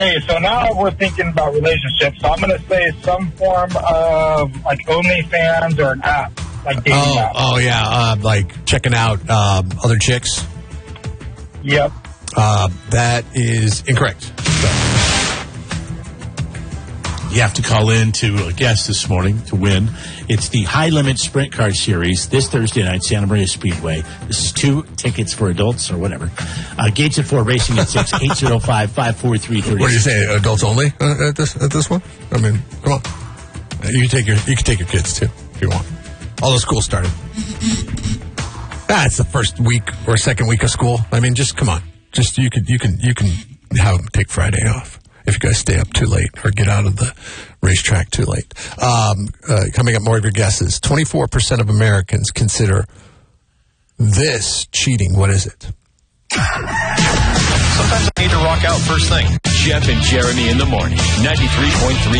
Okay, so now we're thinking about relationships. So I'm going to say some form of like OnlyFans or an app, like dating app. Oh yeah, like checking out other chicks. Yep. That is incorrect. You have to call in to a guest this morning to win. It's the High Limit Sprint Car Series this Thursday night, Santa Maria Speedway. This is 2 tickets for adults or whatever. Gates at 4, racing at 6, 805-543-30. What do you say? Adults only at this one? I mean, come on. You can take your kids too if you want. All the school started. It's the first week or second week of school. I mean, just come on. Just you can have them take Friday off. If you guys stay up too late or get out of the racetrack too late. Coming up, more of your guesses. 24% of Americans consider this cheating. What is it? Sometimes I need to rock out first thing. Jeff and Jeremy in the morning. 93.3